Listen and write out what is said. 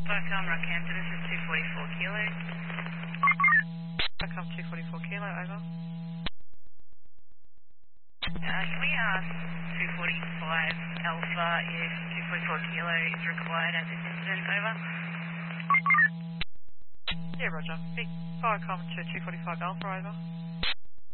Welcome, Rockhampton, this is 244 Kilo. Welcome 244 Kilo, over. Can we ask 245 Alpha if 244 Kilo is required at this incident, over? Yeah, roger. Big Welcome to 245 Alpha, over.